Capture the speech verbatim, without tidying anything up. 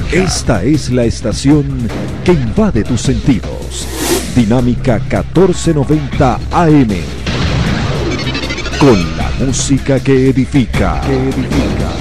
Esta es la estación que invade tus sentidos. Dinámica catorce noventa A M. Con la música que edifica. Que edifica.